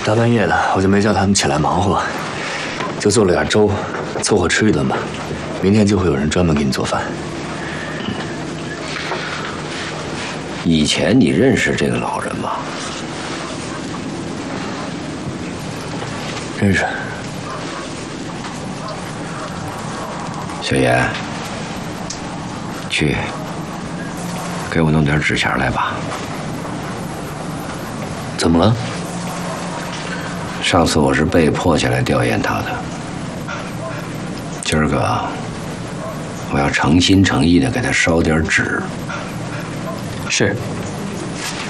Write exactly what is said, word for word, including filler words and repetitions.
大半夜的，我就没叫他们起来忙活，就做了点粥，凑合吃一顿吧。明天就会有人专门给你做饭。 以前你认识这个老人吗？ 认识。 小严，去给我弄点纸钱来吧。 怎么了？ 上次我是被迫下来调研他的，今儿个我要诚心诚意的给他烧点纸。 是。